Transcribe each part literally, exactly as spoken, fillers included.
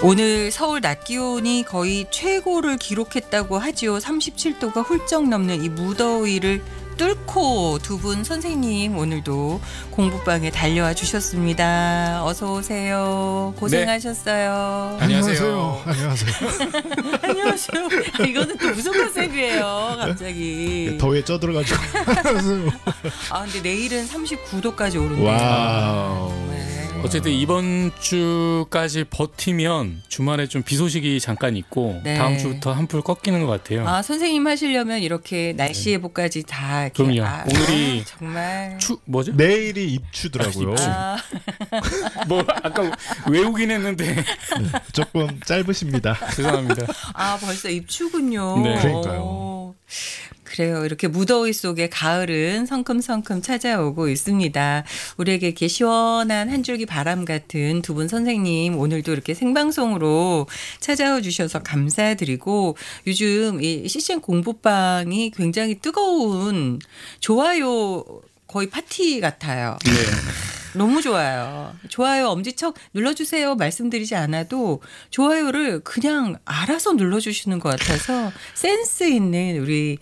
오늘 서울 낮 기온이 거의 최고를 기록했다고 하지요. 삼십칠 도가 훌쩍 넘는 이 무더위를 뚫고 두 분 선생님 오늘도 공부방에 달려와 주셨습니다. 어서 오세요. 고생하셨어요. 네. 안녕하세요. 안녕하세요. 안녕하세요. 이거는 또 무슨 컨셉이에요, 갑자기. 더위에 쪄들어가지고. 아 근데 내일은 삼십구 도까지 오른대요. 와우. 네. 어쨌든 이번 주까지 버티면 주말에 좀 비 소식이 잠깐 있고 네. 다음 주부터 한풀 꺾이는 것 같아요. 아 선생님 하시려면 이렇게 날씨 예보까지 다 이렇게. 그럼요. 아, 오늘이 아, 정말 추 뭐죠? 내일이 입추더라고요. 아, 뭐 아까 외우긴 했는데 네, 조금 짧으십니다. 죄송합니다. 아 벌써 입추군요. 네. 그러니까요. 오, 그래요. 이렇게 무더위 속에 가을은 성큼성큼 찾아오고 있습니다. 우리에게 이렇게 시원한 한 줄기 바람 같은 두 분 선생님 오늘도 이렇게 생방송으로 찾아와 주셔서 감사드리고 요즘 이 씨씨엔 공부방이 굉장히 뜨거운 좋아요 거의 파티 같아요. 네. 너무 좋아요. 좋아요 엄지척 눌러주세요 말씀드리지 않아도 좋아요를 그냥 알아서 눌러주시는 것 같아서 센스 있는 우리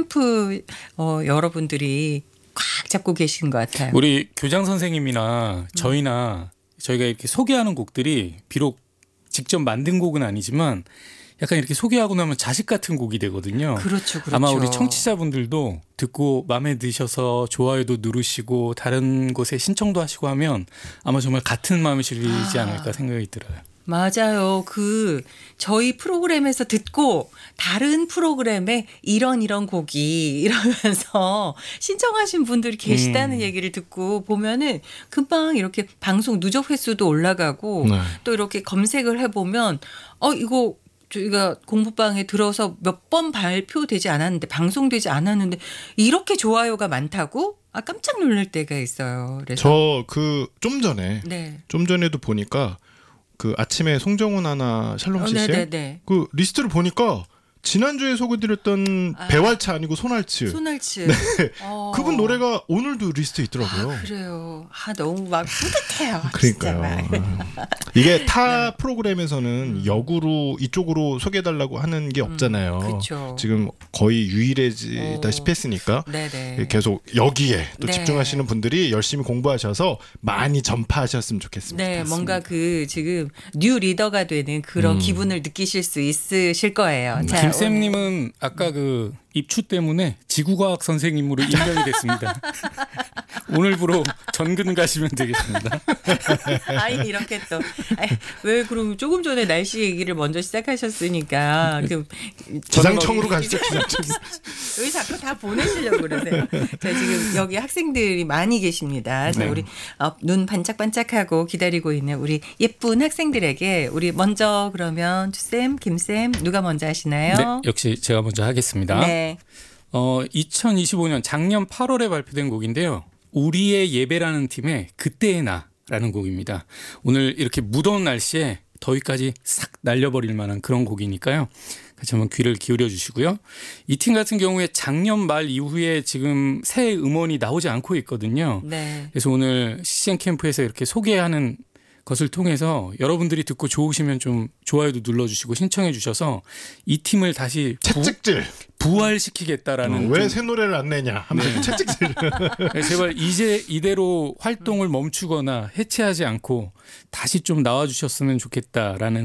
캠프 어, 여러분들이 꽉 잡고 계신 것 같아요. 우리 교장 선생님이나 저희나 저희가 이렇게 소개하는 곡들이 비록 직접 만든 곡은 아니지만 약간 이렇게 소개하고 나면 자식 같은 곡이 되거든요. 그렇죠, 그렇죠. 아마 우리 청취자분들도 듣고 마음에 드셔서 좋아요도 누르시고 다른 곳에 신청도 하시고 하면 아마 정말 같은 마음이 실리지 아. 않을까 생각이 들어요. 맞아요. 그 저희 프로그램에서 듣고 다른 프로그램에 이런 이런 곡이 이러면서 신청하신 분들이 계시다는 음. 얘기를 듣고 보면은 금방 이렇게 방송 누적 횟수도 올라가고 네. 또 이렇게 검색을 해보면 어 이거 저희가 공부방에 들어서 몇 번 발표되지 않았는데 방송되지 않았는데 이렇게 좋아요가 많다고 아 깜짝 놀랄 때가 있어요. 그래서 저 그 좀 전에 네. 좀 전에도 보니까 그 아침에 송정훈 하나 샬롬 어, 씨씨 네네네. 그 리스트를 보니까 지난주에 소개드렸던 아. 배왈츠 아니고 소날츠 손알츠. 어. 그분 노래가 오늘도 리스트에 있더라고요. 아, 그래요. 아 너무 막 뿌듯해요. 진짜 그러니까요. 막. 아. 이게 타 프로그램에서는 역으로 이쪽으로 소개해달라고 하는 게 없잖아요. 그렇죠. 지금 거의 유일해지다시피 오. 했으니까 네네. 계속 여기에 또 네. 집중하시는 분들이 열심히 공부하셔서 많이 전파하셨으면 좋겠습니다. 네, 뭔가 그 지금 뉴 리더가 되는 그런 음. 기분을 느끼실 수 있으실 거예요. 자, 김쌤님은 아까 그 입추 때문에 지구과학 선생님으로 임명이 됐습니다. 오늘부로 전근 가시면 되겠습니다. 오늘, 아니 이렇게 또 아니, 왜 그럼 조금 전에 날씨 얘기를 먼저 시작하셨으니까 그 기상청으로 가시죠. 기상청. 왜 자꾸 다 보내시려고 그러세요? 자, 지금 여기 학생들이 많이 계십니다. 자, 네. 우리 어, 눈 반짝반짝하고 기다리고 있는 우리 예쁜 학생들에게 우리 먼저 그러면 주쌤, 김쌤 누가 먼저 하시나요? 네, 역시 제가 먼저 하겠습니다. 네. 어, 이천이십오 년 작년 팔월에 발표된 곡인데요. 우리의 예배라는 팀의 그때의 나라는 곡입니다. 오늘 이렇게 무더운 날씨에 더위까지 싹 날려버릴 만한 그런 곡이니까요. 같이 한번 귀를 기울여 주시고요. 이 팀 같은 경우에 작년 말 이후에 지금 새 음원이 나오지 않고 있거든요. 네. 그래서 오늘 씨씨엔 캠프에서 이렇게 소개하는 것을 통해서 여러분들이 듣고 좋으시면 좀 좋아요도 눌러주시고 신청해 주셔서 이 팀을 다시 부, 채찍질. 부활시키겠다라는 어, 왜 새 노래를 안 내냐 하면 채찍질. 제발 이제 이대로 활동을 멈추거나 해체하지 않고 다시 좀 나와주셨으면 좋겠다라는